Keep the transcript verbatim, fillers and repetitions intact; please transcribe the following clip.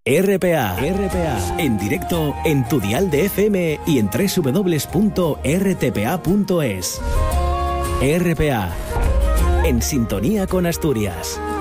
R P A, R P A, en directo en tu dial de F M y en doble u doble u doble u punto r t p a punto es. R P A, en sintonía con Asturias.